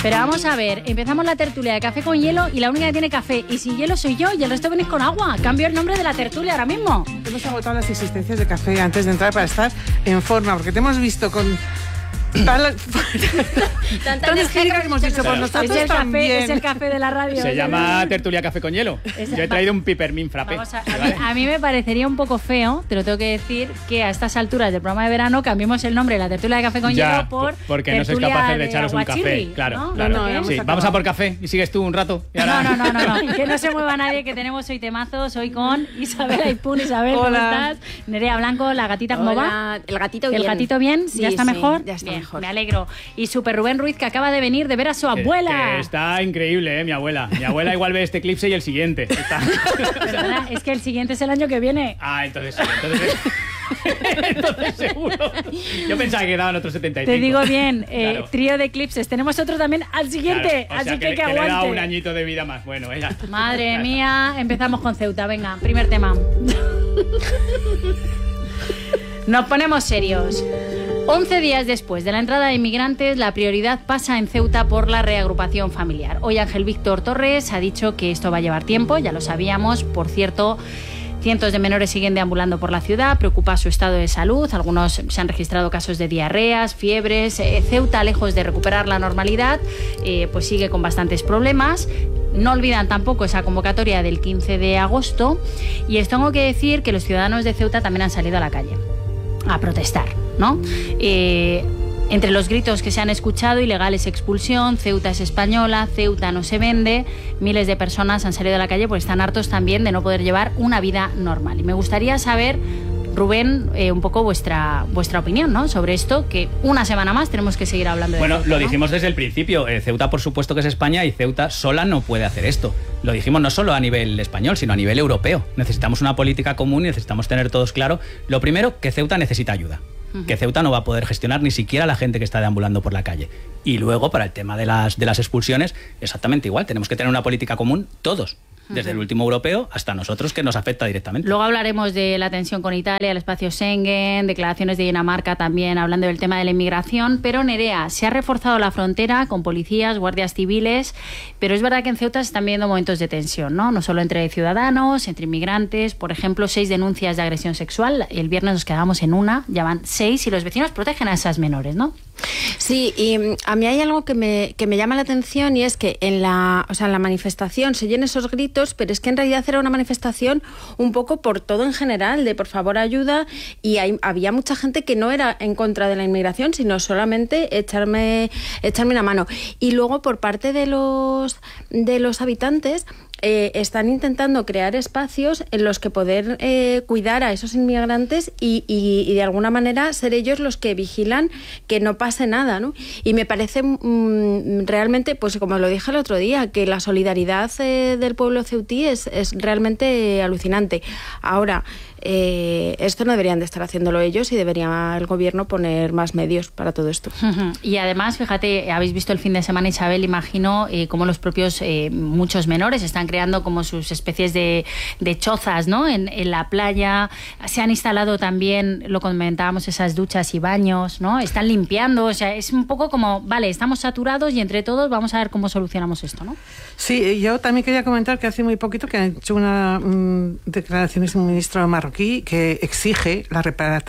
Pero vamos a ver, empezamos la tertulia de café con hielo y la única que tiene café y sin hielo soy yo y el resto venís con agua. Cambio el nombre de la tertulia ahora mismo. Hemos agotado las existencias de café antes de entrar para estar en forma, porque te hemos visto con... Tanta energía que hemos dicho por nosotros es el también. café, es el café de la radio. Se llama tertulia café con hielo. Yo he traído un peppermint frappé. A mí me parecería un poco feo, te lo tengo que decir, que a estas alturas del programa de verano cambiemos el nombre de la tertulia de café con hielo por porque no sois capaces de echaros un aguachirri, café. Claro, ¿no? claro. Sí, vamos a por café y sigues tú un rato. Y ahora... No, que no se mueva nadie, que tenemos hoy temazos, hoy con Isabel Aipún. Isabel, ¿cómo estás? Nerea Blanco, la gatita, ¿cómo va? El gatito bien. ¿El gatito bien? Sí, ¿Ya está mejor? Ya está mejor. Me alegro. Y Super Rubén Ruiz, que acaba de venir de ver a su abuela. Que está increíble, mi abuela. Mi abuela igual ve este eclipse y el siguiente. Está... ¿Verdad? Es que el siguiente es el año que viene. Entonces sí, entonces seguro. Yo pensaba que quedaban otros 75. Te digo bien, claro. Trío de eclipses. Tenemos otro también al siguiente, Claro, o sea, así que le aguante. he dado un añito de vida más. Bueno, ella. Madre mía, empezamos con Ceuta. Venga, primer tema. Nos ponemos serios. 11 días después de la entrada de inmigrantes, la prioridad pasa en Ceuta por la reagrupación familiar. Hoy Ángel Víctor Torres ha dicho que esto va a llevar tiempo, ya lo sabíamos. Por cierto, cientos de menores siguen deambulando por la ciudad, preocupa su estado de salud, algunos se han registrado casos de diarreas, fiebres. Ceuta, lejos de recuperar la normalidad, pues sigue con bastantes problemas. No olvidan tampoco esa convocatoria del 15 de agosto y les tengo que decir que los ciudadanos de Ceuta también han salido a la calle a protestar, ¿no? Entre los gritos que se han escuchado, ilegal es expulsión, Ceuta es española, Ceuta no se vende, miles de personas han salido a la calle porque están hartos también de no poder llevar una vida normal. Y me gustaría saber, Rubén, un poco vuestra opinión, ¿no?, sobre esto, que una semana más tenemos que seguir hablando de Bueno, Ceuta, lo ¿no? dijimos desde el principio. Ceuta, por supuesto que es España y Ceuta sola no puede hacer esto. Lo dijimos no solo a nivel español, sino a nivel europeo. Necesitamos una política común y necesitamos tener todos claro. Lo primero, que Ceuta necesita ayuda. Que Ceuta no va a poder gestionar ni siquiera la gente que está deambulando por la calle. Y luego, para el tema de las expulsiones, exactamente igual. Tenemos que tener una política común todos. Desde el último europeo hasta nosotros, que nos afecta directamente. Luego hablaremos de la tensión con Italia, el espacio Schengen, declaraciones de Dinamarca también hablando del tema de la inmigración. Pero Nerea, se ha reforzado la frontera con policías, guardias civiles, pero es verdad que en Ceuta se están viendo momentos de tensión, ¿no? No solo entre ciudadanos, entre inmigrantes. Por ejemplo, 6 denuncias de agresión sexual. El viernes nos quedamos en una, ya van 6 y los vecinos protegen a esas menores, ¿no? Sí, y a mí hay algo que me llama la atención y es que en la manifestación se llenan esos gritos, pero es que en realidad era una manifestación un poco por todo en general, de por favor ayuda, y había mucha gente que no era en contra de la inmigración, sino solamente echarme una mano. Y luego por parte de los habitantes están intentando crear espacios en los que poder cuidar a esos inmigrantes y de alguna manera ser ellos los que vigilan que no pase nada, ¿no? Y me parece realmente, pues como lo dije el otro día, que la solidaridad del pueblo ceutí es realmente alucinante. Ahora, esto no deberían de estar haciéndolo ellos y debería el gobierno poner más medios para todo esto. Y además, fíjate, habéis visto el fin de semana, Isabel, imagino, cómo los propios muchos menores están creando como sus especies de chozas, ¿no?, en la playa. Se han instalado también, lo comentábamos, esas duchas y baños, ¿no? Están limpiando, o sea, es un poco como, vale, estamos saturados y entre todos vamos a ver cómo solucionamos esto, ¿no? Sí, yo también quería comentar que hace muy poquito que han hecho una declaración de un ministro marroquí que exige la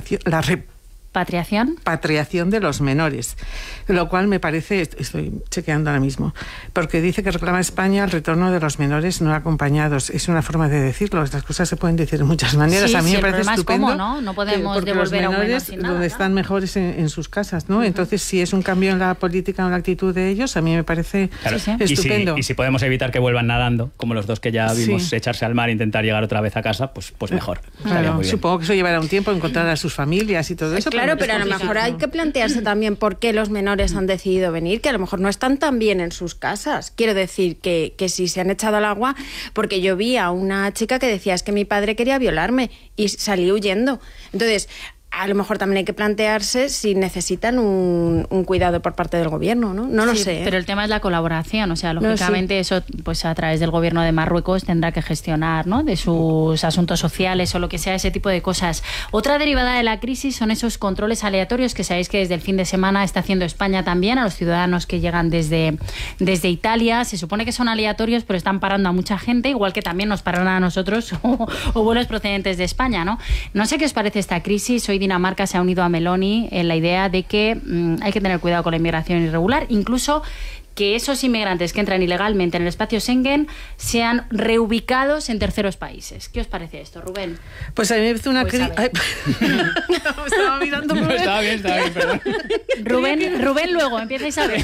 repatriación de los menores, lo cual me parece, estoy chequeando ahora mismo, porque dice que reclama España el retorno de los menores no acompañados. Es una forma de decirlo, estas cosas se pueden decir de muchas maneras. Sí, a mí me parece estupendo. Es cómo, ¿no? No podemos devolver a un menor sin nada, donde están mejores en sus casas, ¿no? Entonces, si es un cambio en la política o en la actitud de ellos, a mí me parece estupendo. Y si podemos evitar que vuelvan nadando, como los dos que ya vimos echarse al mar e intentar llegar otra vez a casa, pues mejor. Claro, supongo que eso llevará un tiempo encontrar a sus familias y todo eso. Claro, pero a lo mejor hay que plantearse también por qué los menores han decidido venir, que a lo mejor no están tan bien en sus casas. Quiero decir que si se han echado al agua, porque yo vi a una chica que decía, es que mi padre quería violarme y salí huyendo. Entonces, a lo mejor también hay que plantearse si necesitan un cuidado por parte del gobierno, ¿no? No lo sé. Pero el tema es la colaboración, o sea, lógicamente eso pues a través del gobierno de Marruecos tendrá que gestionar, ¿no? De sus asuntos sociales o lo que sea, ese tipo de cosas. Otra derivada de la crisis son esos controles aleatorios que sabéis que desde el fin de semana está haciendo España también a los ciudadanos que llegan desde Italia. Se supone que son aleatorios, pero están parando a mucha gente, igual que también nos paran a nosotros o vuelos procedentes de España, ¿no? No sé qué os parece esta crisis. Hoy Dinamarca se ha unido a Meloni en la idea de que hay que tener cuidado con la inmigración irregular, incluso que esos inmigrantes que entran ilegalmente en el espacio Schengen sean reubicados en terceros países. ¿Qué os parece esto, Rubén? Pues a mí me parece una crisis... Estaba mirando Rubén. Estaba bien, perdón. Rubén luego, empieza Isabel.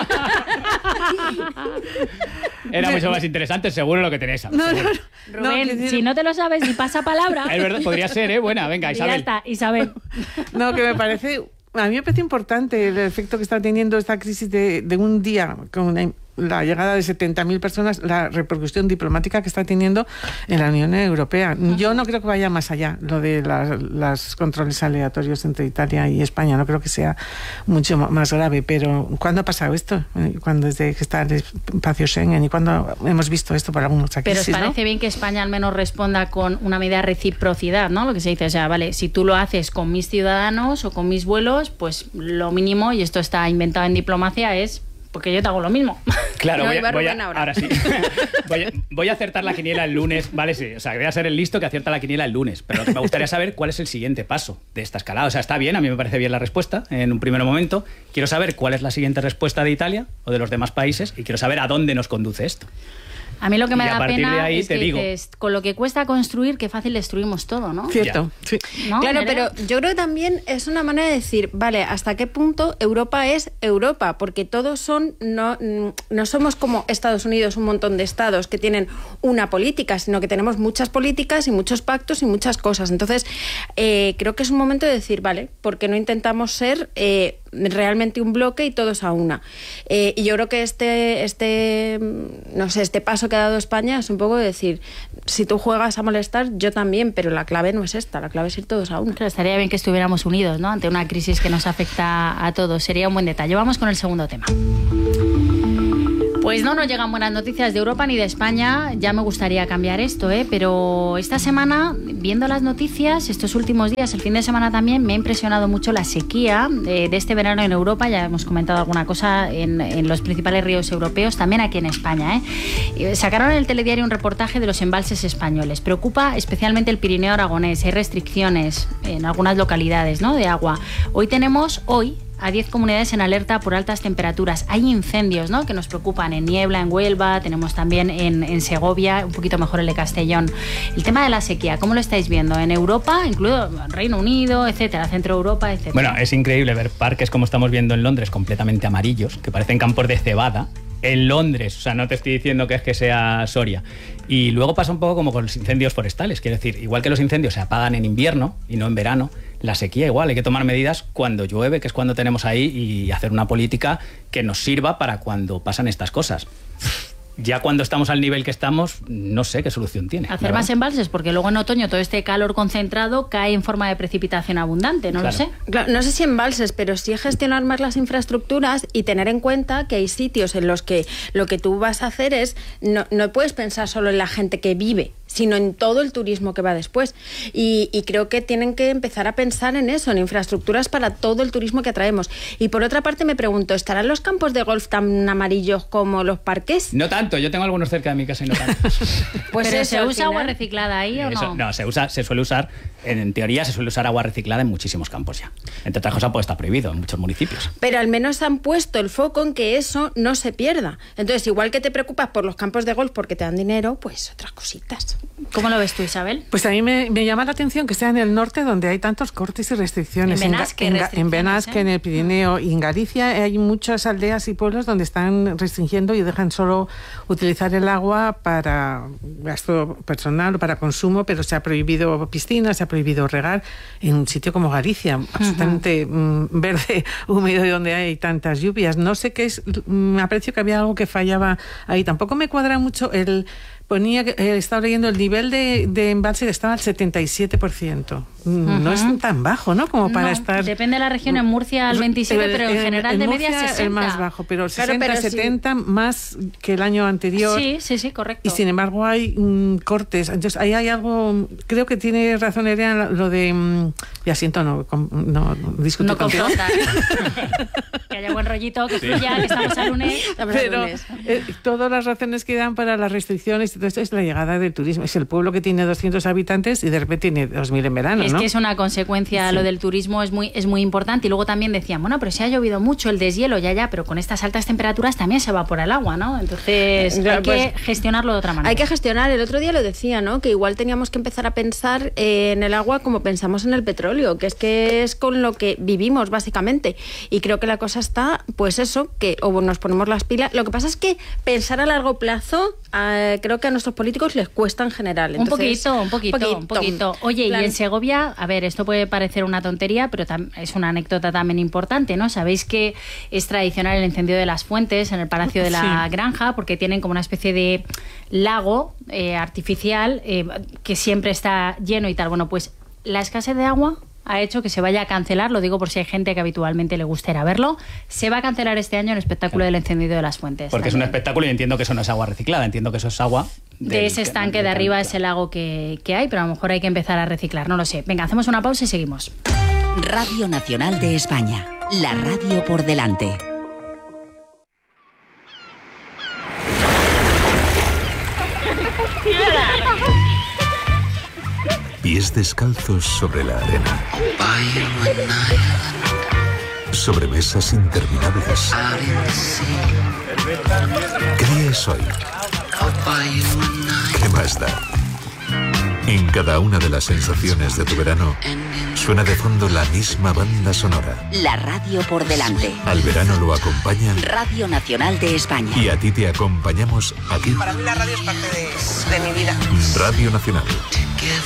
Era mucho más interesante, seguro, lo que tenéis. Rubén, si no te lo sabes, ni pasa palabra. Es verdad, podría ser, Buena, venga, Isabel. Ya está, Isabel. No, que me parece... A mí me parece importante el efecto que está teniendo esta crisis de un día con la llegada de 70.000 personas, la repercusión diplomática que está teniendo en la Unión Europea. Yo no creo que vaya más allá lo de los controles aleatorios entre Italia y España. No creo que sea mucho más grave. Pero ¿cuándo ha pasado esto? ¿Cuándo desde que está el espacio Schengen? ¿Y cuándo hemos visto esto por algunos crisis? Pero os parece bien que España al menos responda con una medida de reciprocidad, ¿no? Lo que se dice, o sea, vale, si tú lo haces con mis ciudadanos o con mis vuelos, pues lo mínimo, y esto está inventado en diplomacia, es porque yo te hago lo mismo. Claro, ahora sí. voy a acertar la quiniela el lunes, ¿vale? Sí, o sea, voy a ser el listo que acierta la quiniela el lunes, pero me gustaría saber cuál es el siguiente paso de esta escalada. O sea, está bien, a mí me parece bien la respuesta en un primer momento. Quiero saber cuál es la siguiente respuesta de Italia o de los demás países y quiero saber a dónde nos conduce esto. A mí lo que me da pena ahí, es que dices, con lo que cuesta construir, qué fácil destruimos todo, ¿no? Cierto, sí. ¿No? Claro, pero yo creo que también es una manera de decir, vale, ¿hasta qué punto Europa es Europa? Porque todos no somos como Estados Unidos, un montón de estados que tienen una política, sino que tenemos muchas políticas y muchos pactos y muchas cosas. Entonces, creo que es un momento de decir, vale, ¿por qué no intentamos ser realmente un bloque y todos a una? Y yo creo que este paso que ha dado España es un poco de decir, si tú juegas a molestar, yo también, pero la clave no es esta, la clave es ir todos a una. Claro, estaría bien que estuviéramos unidos, ¿no? Ante una crisis que nos afecta a todos. Sería un buen detalle. Vamos con el segundo tema. Pues no nos llegan buenas noticias de Europa ni de España. Ya me gustaría cambiar esto, pero esta semana, viendo las noticias, estos últimos días, el fin de semana también, me ha impresionado mucho la sequía de este verano en Europa. Ya hemos comentado alguna cosa en los principales ríos europeos, también aquí en España. Sacaron en el telediario un reportaje de los embalses españoles. Preocupa especialmente el Pirineo aragonés. Hay restricciones en algunas localidades, ¿no?, de agua. Hoy tenemos a 10 comunidades en alerta por altas temperaturas. Hay incendios, ¿no?, que nos preocupan en Niebla, en Huelva, tenemos también en Segovia, un poquito mejor el de Castellón. El tema de la sequía, ¿cómo lo estáis viendo? En Europa, incluido Reino Unido, etcétera, Centro Europa, etcétera. Bueno, es increíble ver parques como estamos viendo en Londres, completamente amarillos, que parecen campos de cebada. En Londres, o sea, no te estoy diciendo que es que sea Soria. Y luego pasa un poco como con los incendios forestales, quiero decir, igual que los incendios se apagan en invierno y no en verano, la sequía igual, hay que tomar medidas cuando llueve, que es cuando tenemos ahí, y hacer una política que nos sirva para cuando pasan estas cosas. Ya cuando estamos al nivel que estamos, no sé qué solución tiene. Hacer más embalses, porque luego en otoño todo este calor concentrado cae en forma de precipitación abundante, ¿no? Claro. Lo sé. Claro, no sé si embalses, pero sí gestionar más las infraestructuras y tener en cuenta que hay sitios en los que lo que tú vas a hacer es, no puedes pensar solo en la gente que vive, sino en todo el turismo que va después. Y creo que tienen que empezar a pensar en eso, en infraestructuras para todo el turismo que atraemos. Y por otra parte me pregunto, ¿estarán los campos de golf tan amarillos como los parques? No tanto, yo tengo algunos cerca de mi casa y no tantos. Pues ¿pero se usa agua reciclada ahí o no? No, se suele usar, en teoría se suele usar agua reciclada en muchísimos campos ya. Entre otras cosas, pues está prohibido en muchos municipios. Pero al menos han puesto el foco en que eso no se pierda. Entonces, igual que te preocupas por los campos de golf porque te dan dinero, pues otras cositas. ¿Cómo lo ves tú, Isabel? Pues a mí me llama la atención que sea en el norte donde hay tantos cortes y restricciones. En Benasque, en el Pirineo y en Galicia hay muchas aldeas y pueblos donde están restringiendo y dejan solo utilizar el agua para gasto personal o para consumo, pero se ha prohibido piscinas, se ha prohibido regar en un sitio como Galicia, bastante verde, húmedo y donde hay tantas lluvias. No sé qué es, me pareció que había algo que fallaba ahí. Tampoco me cuadra mucho ponía que he estado leyendo el nivel de embalse que estaba al 77%. No es tan bajo, ¿no? Como para estar... Depende de la región, en Murcia al 27, pero en general de media 60. El más bajo, pero 60, 70 más que el año anterior. Sí, correcto. Y sin embargo hay cortes. Entonces ahí hay algo... Creo que tiene razón Nerea lo de... ya siento, no discutir no contigo. Que haya buen rollito, que fluya, que estamos al lunes. Pero todas las razones que dan para las restricciones y todo esto es la llegada del turismo. Es el pueblo que tiene 200 habitantes y de repente tiene 2.000 en verano, Es que es una consecuencia, lo del turismo es muy importante. Y luego también decían, bueno, pero si ha llovido mucho, el deshielo, ya, pero con estas altas temperaturas también se evapora el agua, ¿no? Entonces hay que gestionarlo de otra manera. Hay que gestionar. El otro día lo decía, ¿no? Que igual teníamos que empezar a pensar en el agua como pensamos en el petróleo, que es con lo que vivimos, básicamente. Y creo que la cosa está, pues eso, que o nos ponemos las pilas. Lo que pasa es que pensar a largo plazo, creo que a nuestros políticos les cuesta en general. Entonces, un poquito. Oye, claro. Y en Segovia, a ver, esto puede parecer una tontería, pero es una anécdota también importante, ¿no? Sabéis que es tradicional el encendido de las fuentes en el Palacio de la Granja, porque tienen como una especie de lago artificial que siempre está lleno y tal. Bueno, pues la escasez de agua ha hecho que se vaya a cancelar, lo digo por si hay gente que habitualmente le gusta ir a verlo, se va a cancelar este año el espectáculo del encendido de las fuentes. Porque es un espectáculo y entiendo que eso no es agua reciclada, entiendo que eso es agua... de ese estanque de arriba, ese lago que hay, pero a lo mejor hay que empezar a reciclar, no lo sé. Venga, hacemos una pausa y seguimos. Radio Nacional de España, la radio por delante. Pies descalzos sobre la arena. Sobremesas interminables. ¿Qué es hoy? ¿Qué más da? En cada una de las sensaciones de tu verano suena de fondo la misma banda sonora. La radio por delante. Al verano lo acompaña Radio Nacional de España. Y a ti te acompañamos aquí. Para mí la radio es parte de mi vida. Radio Nacional.